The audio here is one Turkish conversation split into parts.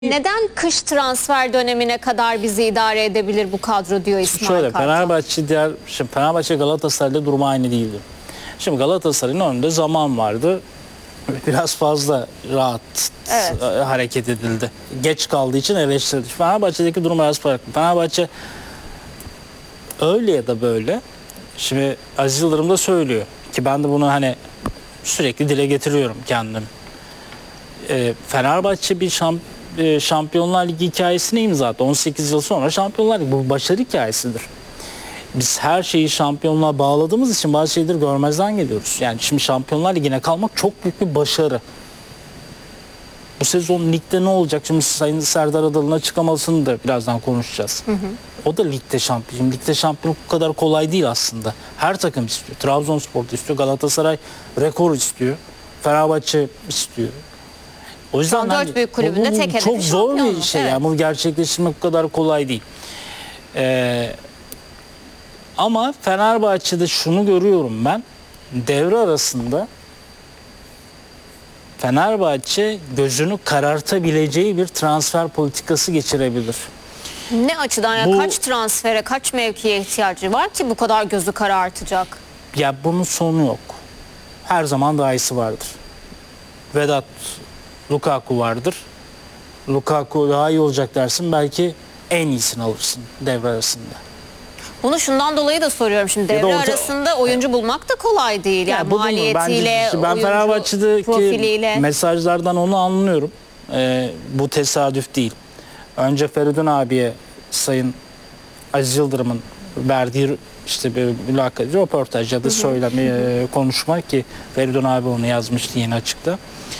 Neden kış transfer dönemine kadar bizi idare edebilir bu kadro diyor İsmail Şöyle Kartal. Fenerbahçe Galatasaray'da durumu aynı değildi. Şimdi Galatasaray'ın önünde zaman vardı. Biraz fazla rahat hareket edildi. Geç kaldığı için eleştirildi. Fenerbahçe'deki durum biraz farklı. Fenerbahçe öyle ya da böyle. Şimdi Aziz Yıldırım da söylüyor ki ben de bunu hani sürekli dile getiriyorum kendim. Fenerbahçe bir Şampiyonlar Ligi hikayesine imza attı. 18 yıl sonra Şampiyonlar Ligi bu başarı hikayesidir. Biz her şeyi şampiyonluğa bağladığımız için bazı şeyleri görmezden geliyoruz. Yani şimdi Şampiyonlar Ligi'ne kalmak çok büyük bir başarı. Bu sezon ligde ne olacak? Şimdi Sayın Serdar Adalı'nın açıklamasını da birazdan konuşacağız. O da ligde şampiyon. Ligde şampiyon bu kadar kolay değil aslında. Her takım istiyor. Trabzonspor da istiyor. Galatasaray rekor istiyor. Fenerbahçe istiyor. O yüzden dört büyük kulübünde tek hedefi çok zor bir şampiyonluk, şey. evet. Yani bunu gerçekleştirmek bu kadar kolay değil. Ama Fenerbahçe'de şunu görüyorum ben. Devre arasında Fenerbahçe gözünü karartabileceği bir transfer politikası geçirebilir. Ne açıdan? Yani kaç transfere, kaç mevkiye ihtiyacı var ki bu kadar gözü karartacak? Ya bunun sonu yok. Her zaman daha iyisi vardır. Vedat, Lukaku vardır. Lukaku daha iyi olacak dersin. Belki en iyisini alırsın devre arasında. Bunu şundan dolayı da soruyorum. Şimdi devre arasında oyuncu bulmak da kolay değil. Yani maliyetiyle, ben Fenerbahçe'deki profiliyle. mesajlardan onu anlıyorum. Bu tesadüf değil. Önce Feridun abiye Sayın Aziz Yıldırım'ın verdiği işte bir mülakat, röportaj ya da söylemi, konuşma ki Feridun abi onu yazmıştı yeni açıkta.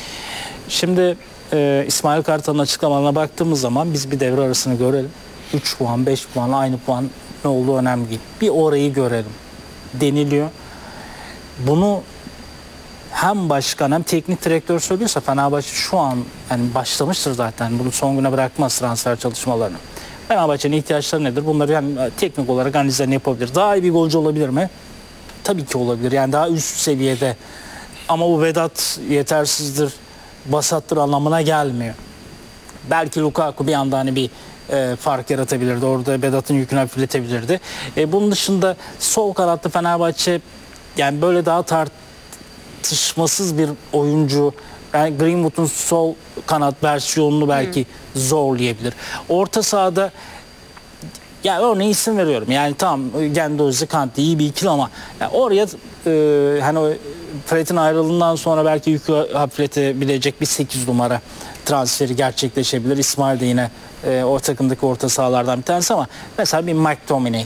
Şimdi İsmail Kartal'ın açıklamalarına baktığımız zaman biz bir devre arasını görelim. 3 puan, 5 puan, aynı puan ne olduğu önemli değil. Bir orayı görelim deniliyor. Bunu hem başkan hem teknik direktör söylüyorsa Fenerbahçe şu an yani başlamıştır zaten. Bunu son güne bırakmaz transfer çalışmalarını. Fenerbahçe'nin ihtiyaçları nedir? Bunları yani teknik olarak analizlerini yapabilir. Daha iyi bir golcü olabilir mi? Tabii ki olabilir. Yani daha üst seviyede. Ama bu Vedat yetersizdir, basattır anlamına gelmiyor. Belki Lukaku bir anda hani bir fark yaratabilirdi. Orada Vedat'ın yükünü hafifletebilirdi. Bunun dışında sol kanatta Fenerbahçe yani böyle daha tartışmasız bir oyuncu. Yani Greenwood'un sol kanat versiyonunu belki zorlayabilir. Orta sahada ya örneğin isim veriyorum. Yani tamam Guendouzi, Kanté iyi bir ikili ama yani oraya hani o Fred'in ayrılığından sonra belki yükü hafifletebilecek bir 8 numara transferi gerçekleşebilir. İsmail de yine o takımdaki orta sahalardan bir tanesi ama mesela bir McTominay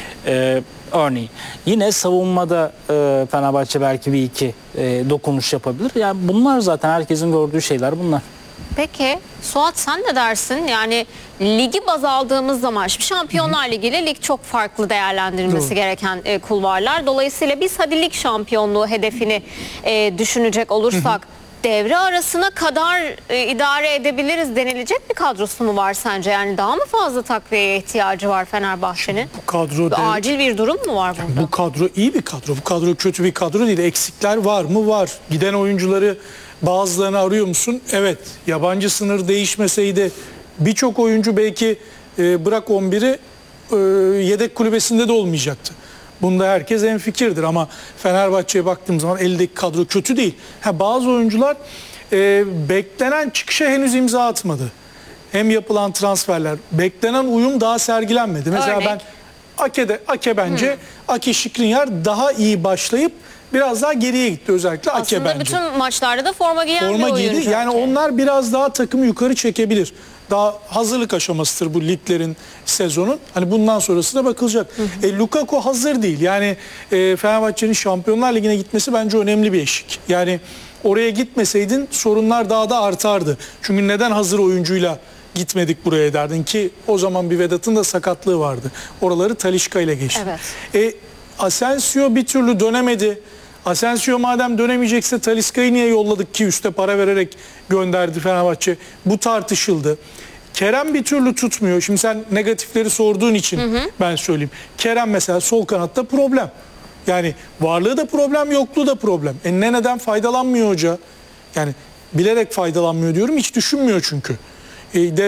örneğin. Yine savunmada Fenerbahçe belki bir iki dokunuş yapabilir. Yani bunlar zaten herkesin gördüğü şeyler bunlar. Peki Suat sen ne dersin? Yani ligi baz aldığımız zaman şimdi Şampiyonlar Ligi ile lig çok farklı değerlendirilmesi gereken kulvarlar. Dolayısıyla biz hadi lig şampiyonluğu hedefini düşünecek olursak devre arasına kadar idare edebiliriz denilecek bir kadrosu mu var sence? Yani daha mı fazla takviyeye ihtiyacı var Fenerbahçe'nin? Bu kadro acil bir durum mu var burada? Bu kadro iyi bir kadro. Bu kadro kötü bir kadro değil. Eksikler var mı? Var. Giden oyuncuları bazılarını arıyor musun? Evet. Yabancı sınır değişmeseydi birçok oyuncu belki bırak 11'i yedek kulübesinde de olmayacaktı. Bunda herkes hemfikirdir ama Fenerbahçe'ye baktığım zaman eldeki kadro kötü değil. Bazı oyuncular beklenen çıkışa henüz imza atmadı. Hem yapılan transferler, beklenen uyum daha sergilenmedi. Mesela Örnek? ben Ake bence Ake Skriniar daha iyi başlayıp biraz daha geriye gitti özellikle Ake Aslında bence. bütün maçlarda da forma giyen bir oyuncu. Giydi. Yani onlar biraz daha takımı yukarı çekebilir. Daha hazırlık aşamasıdır bu liglerin sezonun. Hani bundan sonrası da bakılacak. Lukaku hazır değil. Yani Fenerbahçe'nin Şampiyonlar Ligi'ne gitmesi bence önemli bir eşik. Yani oraya gitmeseydin sorunlar daha da artardı. Çünkü neden hazır oyuncuyla gitmedik buraya derdin ki o zaman bir Vedat'ın da sakatlığı vardı. Oraları Talisca ile geçti. Evet. Asensio bir türlü dönemedi. Asensio madem dönemeyecekse Talisca'yı niye yolladık ki üste para vererek gönderdi Fenerbahçe? Bu tartışıldı. Kerem bir türlü tutmuyor. Şimdi sen negatifleri sorduğun için ben söyleyeyim. Kerem mesela sol kanatta problem. Yani varlığı da problem, yokluğu da problem. Neden faydalanmıyor hoca? Yani bilerek faydalanmıyor diyorum. Hiç düşünmüyor çünkü. de